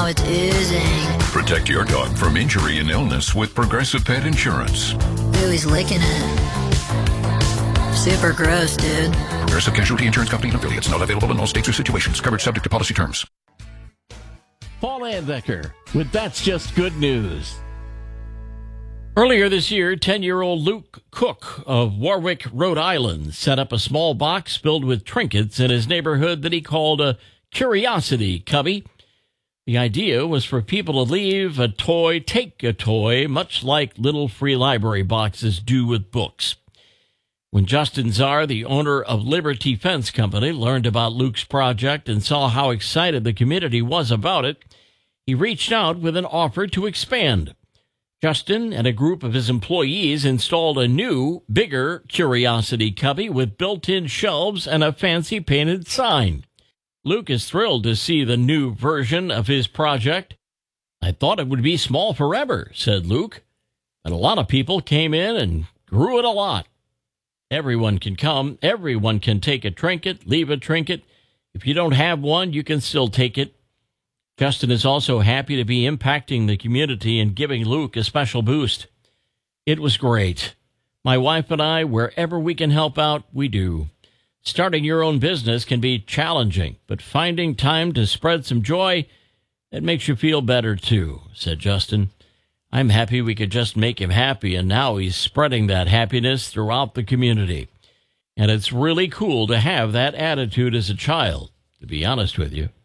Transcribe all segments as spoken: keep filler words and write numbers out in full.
it's oozing. Protect your dog from injury and illness with Progressive Pet Insurance. Ooh, he's licking it. Super gross, dude. Progressive Casualty Insurance Company and affiliates. Not available in all states or situations. Coverage subject to policy terms. Paul Andecker with That's Just Good News. Earlier this year, ten-year-old Luke Cook of Warwick, Rhode Island, set up a small box filled with trinkets in his neighborhood that he called a curiosity cubby. The idea was for people to leave a toy, take a toy, much like little free library boxes do with books. When Justin Czar, the owner of Liberty Fence Company, learned about Luke's project and saw how excited the community was about it, he reached out with an offer to expand. Justin and a group of his employees installed a new, bigger curiosity cubby with built-in shelves and a fancy painted sign. Luke is thrilled to see the new version of his project. "I thought it would be small forever," said Luke, "but a lot of people came in and grew it a lot. Everyone can come. Everyone can take a trinket, leave a trinket. If you don't have one, you can still take it." Justin is also happy to be impacting the community and giving Luke a special boost. "It was great. My wife and I, wherever we can help out, we do. Starting your own business can be challenging, but finding time to spread some joy, it makes you feel better too," said Justin. "I'm happy we could just make him happy, and now he's spreading that happiness throughout the community. And it's really cool to have that attitude as a child, to be honest with you."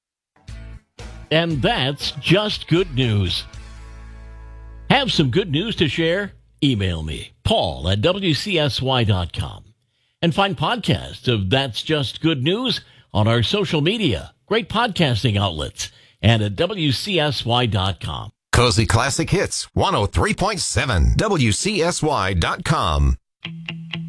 And that's just good news. Have some good news to share? Email me, Paul at W C S Y dot com. And find podcasts of That's Just Good News on our social media, great podcasting outlets, and at W C S Y dot com. Cozy Classic Hits, one oh three point seven, W C S Y dot com.